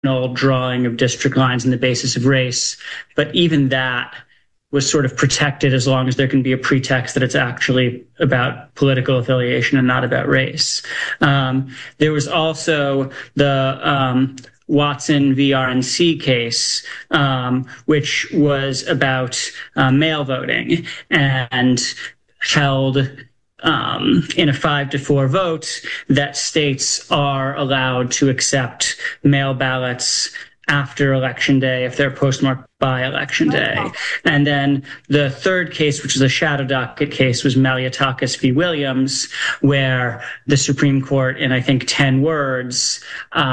drawing of district lines on the basis of race, but even that was sort of protected as long as there can be a pretext that it's actually about political affiliation and not about race. There was also the Watson v. RNC case, which was about mail voting and held in a 5-4 vote that states are allowed to accept mail ballots after Election Day if they're postmarked by Election Day. And then the third case, which is a shadow docket case, was Malliotakis v. Williams, where the Supreme Court, in I think 10 words,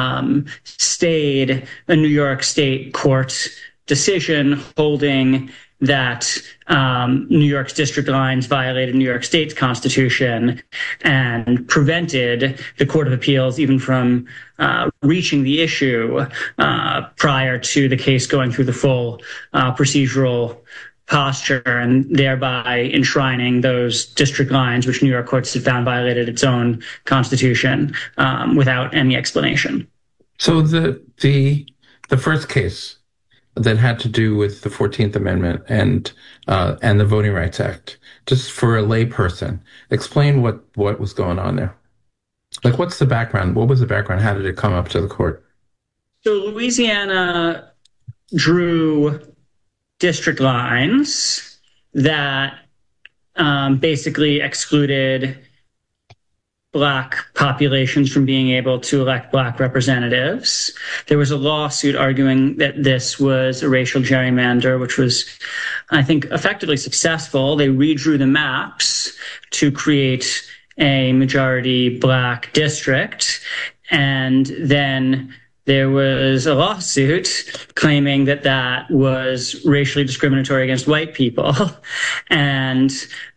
stayed a New York State court decision holding that New York's district lines violated New York State's constitution and prevented the Court of Appeals even from reaching the issue prior to the case going through the full procedural posture, and thereby enshrining those district lines, which New York courts had found violated its own constitution without any explanation. So the first case that had to do with the 14th Amendment and the Voting Rights Act, just for a lay person, explain what was going on there. Like, what's the background? What was the background? How did it come up to the court? So Louisiana drew district lines that basically excluded Black populations from being able to elect Black representatives. There was a lawsuit arguing that this was a racial gerrymander, which was, I think, effectively successful. They redrew the maps to create a majority Black district, and then there was a lawsuit claiming that that was racially discriminatory against white people. And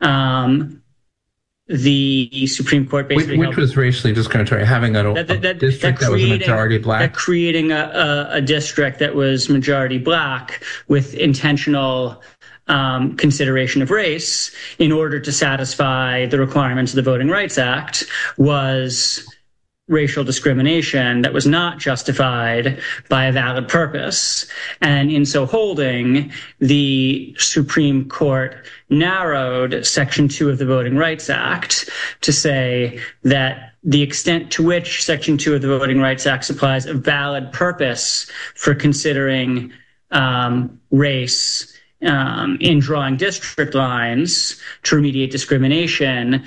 the Supreme Court basically which was racially discriminatory, having a district that was majority Black? Creating a district that was majority Black with intentional consideration of race in order to satisfy the requirements of the Voting Rights Act was racial discrimination that was not justified by a valid purpose. And in so holding, the Supreme Court narrowed Section 2 of the Voting Rights Act to say that the extent to which Section 2 of the Voting Rights Act supplies a valid purpose for considering race in drawing district lines to remediate discrimination,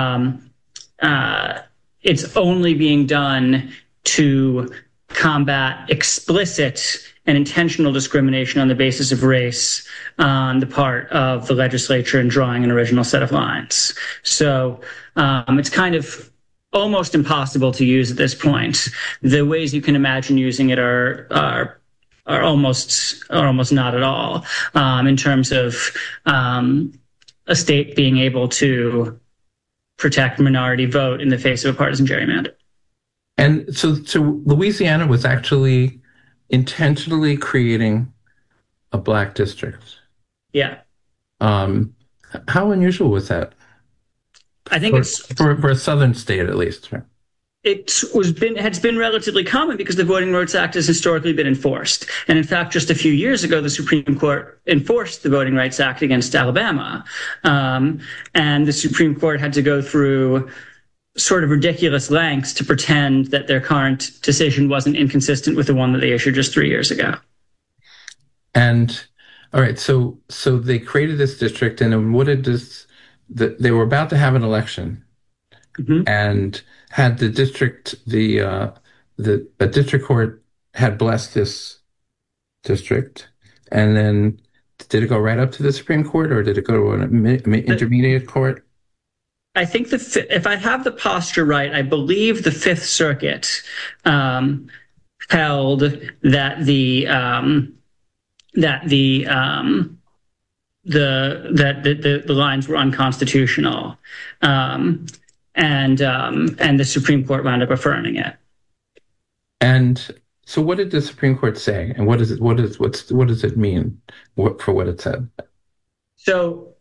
it's only being done to combat explicit and intentional discrimination on the basis of race on the part of the legislature in drawing an original set of lines. So it's kind of almost impossible to use at this point. The ways you can imagine using it are almost not at all in terms of a state being able to protect minority vote in the face of a partisan gerrymander. And so Louisiana was actually intentionally creating a Black district. Yeah. How unusual was that? I think it's for a southern state, at least. Right? It's been relatively common because the Voting Rights Act has historically been enforced. And in fact, just a few years ago, the Supreme Court enforced the Voting Rights Act against Alabama. And the Supreme Court had to go through sort of ridiculous lengths to pretend that their current decision wasn't inconsistent with the one that they issued just 3 years ago. And all right, so they created this district, and then what did this? They were about to have an election, and had the district, the district court had blessed this district, and then did it go right up to the Supreme Court, or did it go to an intermediate court? I think if I have the posture right, I believe the Fifth Circuit held that the lines were unconstitutional, and the Supreme Court wound up affirming it. And so, what did the Supreme Court say, and what does it mean for what it said? So,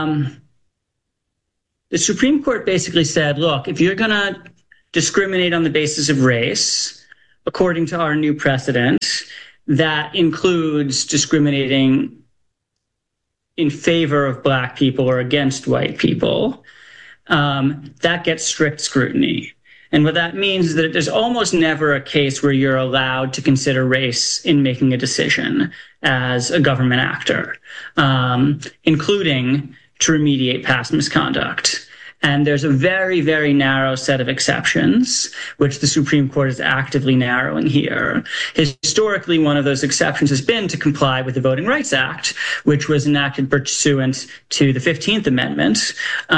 the Supreme Court basically said, look, if you're going to discriminate on the basis of race, according to our new precedent, that includes discriminating in favor of Black people or against white people, that gets strict scrutiny. And what that means is that there's almost never a case where you're allowed to consider race in making a decision as a government actor, including to remediate past misconduct. And there's a very, very narrow set of exceptions, which the Supreme Court is actively narrowing here. Historically, one of those exceptions has been to comply with the Voting Rights Act, which was enacted pursuant to the 15th Amendment.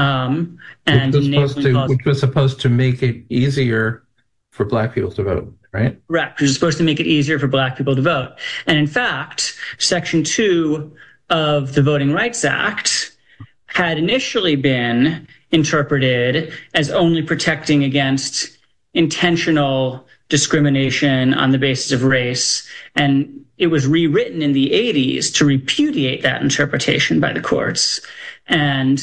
Which was supposed to make it easier for Black people to vote, right? Correct. Which is supposed to make it easier for Black people to vote. And in fact, Section 2 of the Voting Rights Act had initially been interpreted as only protecting against intentional discrimination on the basis of race. And it was rewritten in the 80s to repudiate that interpretation by the courts. And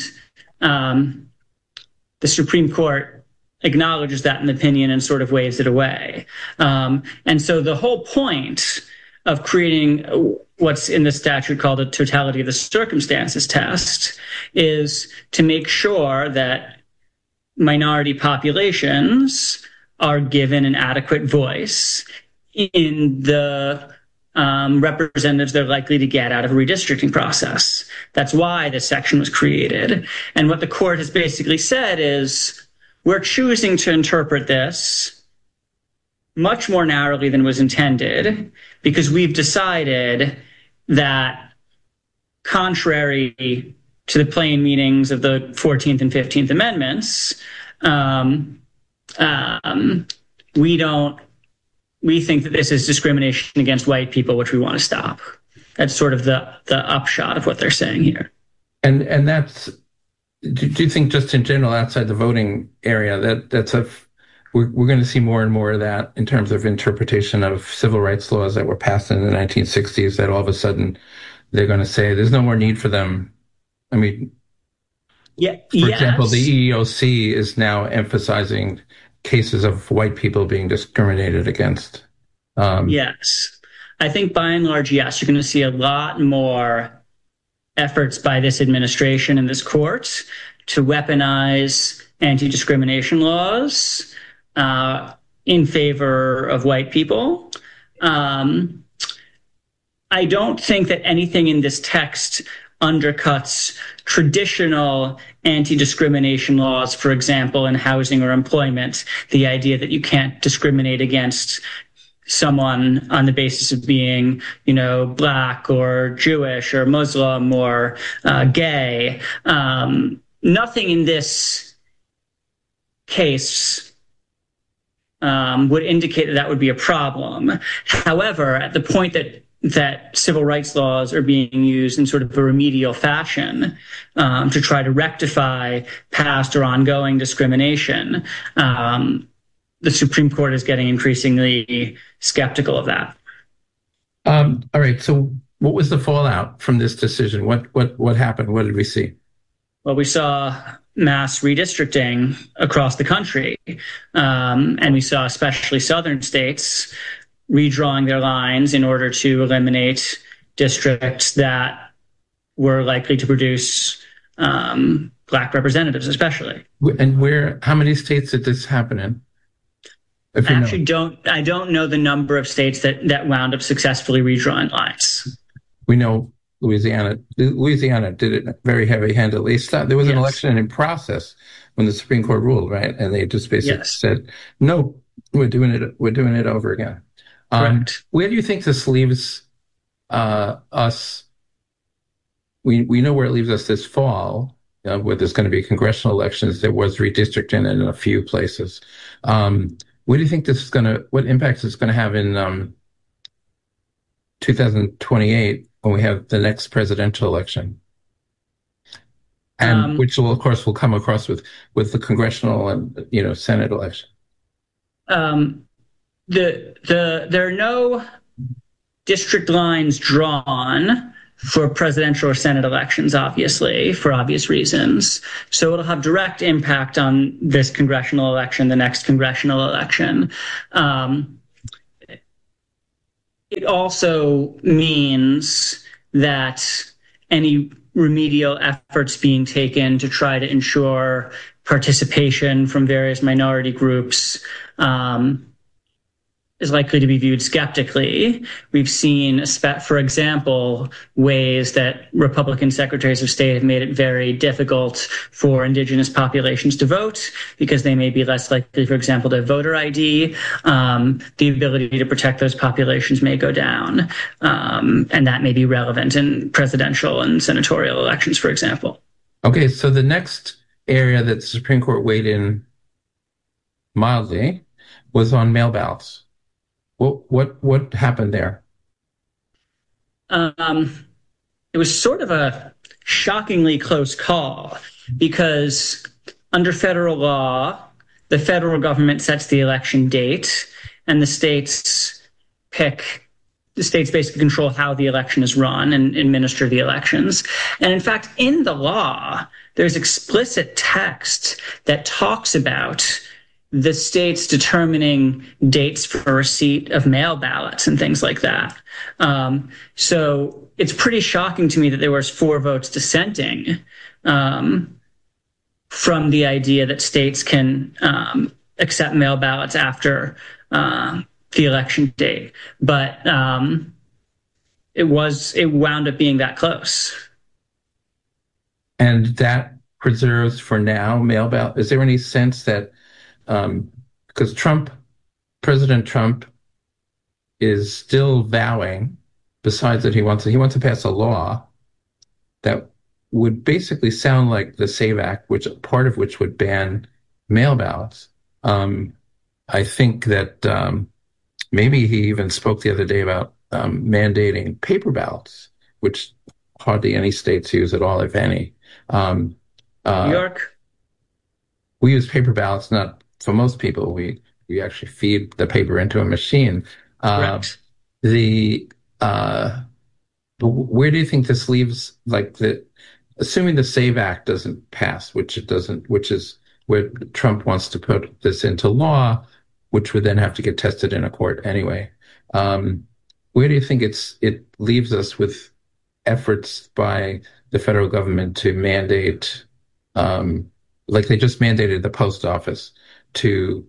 the Supreme Court acknowledges that in the opinion and sort of waves it away. And so the whole point of creating what's in the statute called a totality of the circumstances test is to make sure that minority populations are given an adequate voice in the representatives they're likely to get out of a redistricting process. That's why this section was created. And what the court has basically said is, we're choosing to interpret this much more narrowly than was intended, because we've decided that, contrary to the plain meanings of the 14th and 15th Amendments, we think that this is discrimination against white people, which we want to stop. That's sort of the upshot of what they're saying here. And that's, do you think just in general outside the voting area we're going to see more and more of that in terms of interpretation of civil rights laws that were passed in the 1960s, that all of a sudden they're going to say there's no more need for them? I mean, for example, the EEOC is now emphasizing cases of white people being discriminated against. Yes. I think by and large, yes, you're going to see a lot more efforts by this administration and this court to weaponize anti-discrimination laws in favor of white people. I don't think that anything in this text undercuts traditional anti-discrimination laws, for example, in housing or employment, the idea that you can't discriminate against someone on the basis of being, Black or Jewish or Muslim or gay. Nothing in this case would indicate that would be a problem. However, at the point that civil rights laws are being used in sort of a remedial fashion to try to rectify past or ongoing discrimination, the Supreme Court is getting increasingly skeptical of that. All right. So what was the fallout from this decision? What happened? What did we see? Well, we saw mass redistricting across the country. And we saw especially southern states redrawing their lines in order to eliminate districts that were likely to produce Black representatives, especially. And how many states did this happen in? I don't know the number of states that wound up successfully redrawing lines. We know Louisiana did it very heavy-handedly. There was an election in process when the Supreme Court ruled, right? And they just basically said, no, we're doing it over again. Correct. Where do you think this leaves us? We know where it leaves us this fall, where there's going to be congressional elections. There was redistricting in a few places. What do you think what impact is going to have in 2028 when we have the next presidential election? And which will, of course, will come across with the congressional and, Senate election. There are no district lines drawn for presidential or Senate elections, obviously, for obvious reasons. So it'll have direct impact on this congressional election, the next congressional election. It also means that any remedial efforts being taken to try to ensure participation from various minority groups is likely to be viewed skeptically. We've seen, for example, ways that Republican secretaries of state have made it very difficult for indigenous populations to vote because they may be less likely, for example, to have voter ID. The ability to protect those populations may go down, and that may be relevant in presidential and senatorial elections, for example. Okay, so the next area that the Supreme Court weighed in mildly was on mail ballots. What happened there? It was sort of a shockingly close call because under federal law, the federal government sets the election date and the states basically control how the election is run and administer the elections. And in fact, in the law, there's explicit text that talks about the states determining dates for receipt of mail ballots and things like that. So it's pretty shocking to me that there was 4 votes dissenting from the idea that states can accept mail ballots after the election date. But it wound up being that close. And that preserves for now mail ballot. Is there any sense that because President Trump is still vowing, besides that he wants to pass a law that would basically sound like the SAVE Act, part of which would ban mail ballots. I think that maybe he even spoke the other day about mandating paper ballots, which hardly any states use at all, if any. New York? We use paper ballots, not for most people. We actually feed the paper into a machine. Correct. Where do you think this leaves, assuming the SAVE Act doesn't pass, which it doesn't, which is where Trump wants to put this into law, which would then have to get tested in a court anyway. Where do you think it leaves us with efforts by the federal government to mandate, like they just mandated the post office to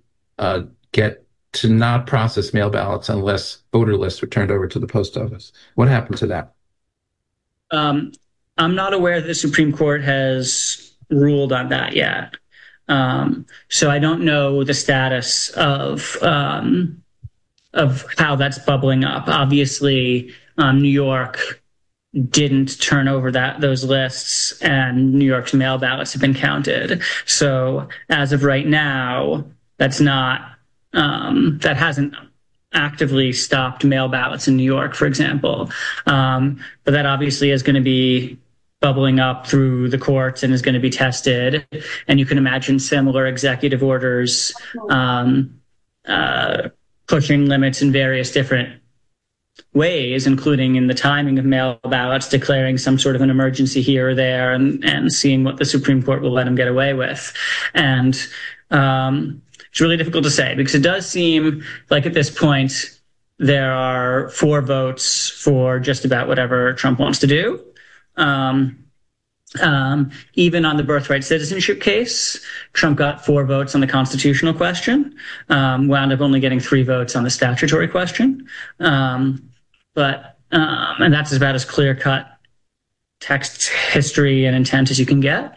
not process mail ballots unless voter lists were turned over to the post office? What happened to that? I'm not aware that the Supreme Court has ruled on that yet. So I don't know the status of how that's bubbling up. Obviously, New York didn't turn over those lists, and New York's mail ballots have been counted. So as of right now, that hasn't actively stopped mail ballots in New York, for example. But that obviously is going to be bubbling up through the courts and is going to be tested. And you can imagine similar executive orders pushing limits in various different ways, including in the timing of mail ballots, declaring some sort of an emergency here or there, and seeing what the Supreme Court will let them get away with. And it's really difficult to say because it does seem like at this point there are 4 votes for just about whatever Trump wants to do. Even on the birthright citizenship case, Trump got 4 votes on the constitutional question, wound up only getting 3 votes on the statutory question. And that's about as clear-cut text history and intent as you can get.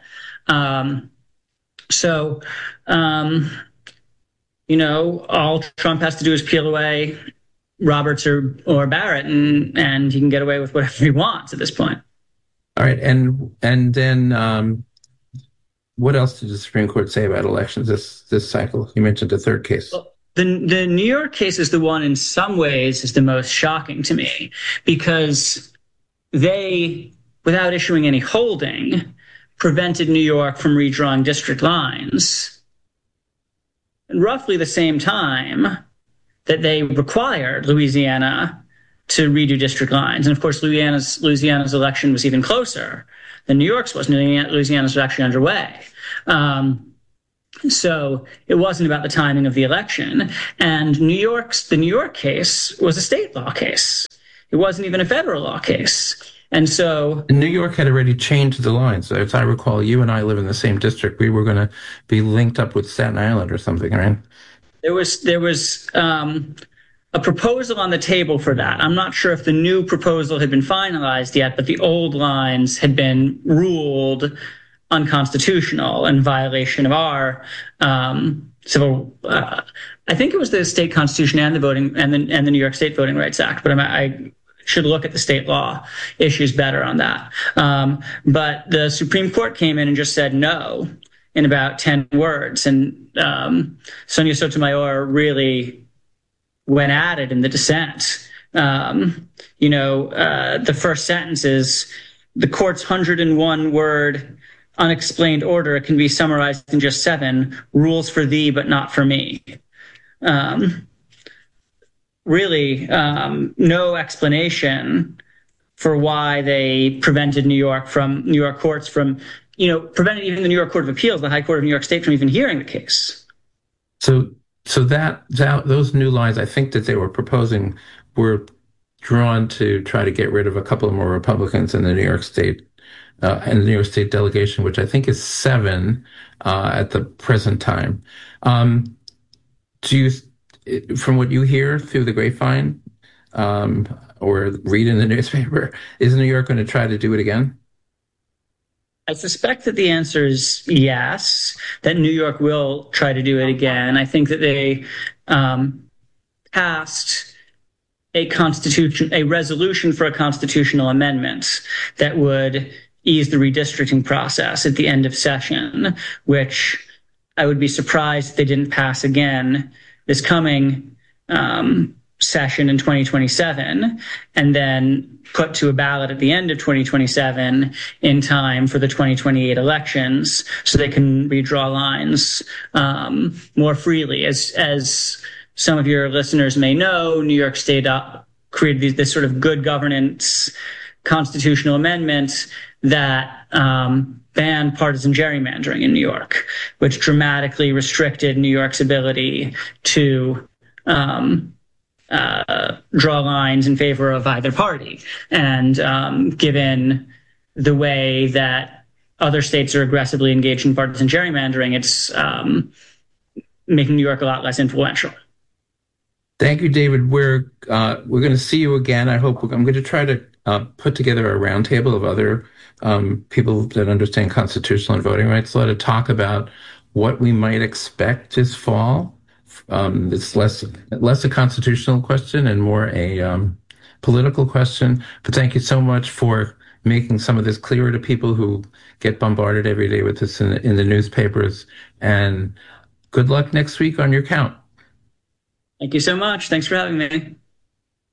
All Trump has to do is peel away Roberts or Barrett, and he can get away with whatever he wants at this point. All right, and then what else did the Supreme Court say about elections this cycle? You mentioned the third case. Well, the New York case is the one in some ways is the most shocking to me because they, without issuing any holding, prevented New York from redrawing district lines in roughly the same time that they required Louisiana to redo district lines. And of course, Louisiana's election was even closer than New York's was. Louisiana's was actually underway. So it wasn't about the timing of the election. And the New York case was a state law case. It wasn't even a federal law case. And so New York had already changed the lines. As I recall, you and I live in the same district. We were going to be linked up with Staten Island or something, right? there was a proposal on the table for that. I'm not sure if the new proposal had been finalized yet, but the old lines had been ruled unconstitutional in violation of our civil. I think it was the state constitution and the voting and the New York State Voting Rights Act, but I should look at the state law issues better on that. But the Supreme Court came in and just said no in about 10 words, and Sonia Sotomayor really went at it in the dissent. The first sentence is the court's 101-word unexplained order can be summarized in just 7 rules for thee, but not for me. No explanation for why they prevented New York courts from, prevented even the New York Court of Appeals, the High Court of New York State, from even hearing the case. So that those new lines, I think that they were proposing, were drawn to try to get rid of a couple more Republicans in the New York State and the New York State delegation, which I think is 7 at the present time. From what you hear through the grapevine or read in the newspaper, is New York going to try to do it again? I suspect that the answer is yes, that New York will try to do it again. I think that they passed a resolution for a constitutional amendment that would ease the redistricting process at the end of session, which I would be surprised if they didn't pass again this coming session in 2027, and then put to a ballot at the end of 2027 in time for the 2028 elections, so they can redraw lines more freely. As some of your listeners may know, New York State created this sort of good governance constitutional amendment that banned partisan gerrymandering in New York, which dramatically restricted New York's ability to draw lines in favor of either party. And given the way that other states are aggressively engaged in partisan gerrymandering, it's making New York a lot less influential. Thank you, David. We're going to see you again. I'm going to try to put together a roundtable of other people that understand constitutional and voting rights. A lot of talk about what we might expect this fall. It's less a constitutional question and more a political question. But thank you so much for making some of this clearer to people who get bombarded every day with this in the newspapers. And good luck next week on your count. Thank you so much. Thanks for having me.